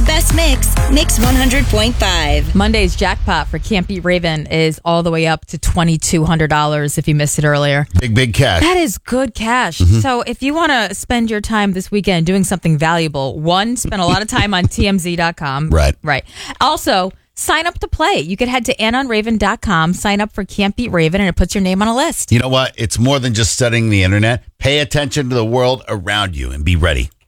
best mix, Mix 100.5. Monday's jackpot for Can't Beat Raven is all the way up to $2,200 if you missed it earlier. Big cash. That is good cash. So if you want to spend your time this weekend doing something valuable, one, spend a lot of time on TMZ.com. Right. Also, sign up to play. You could head to AnnOnRaven.com, sign up for Can't Beat Raven, and it puts your name on a list. You know what? It's more than just studying the internet. Pay attention to the world around you and be ready.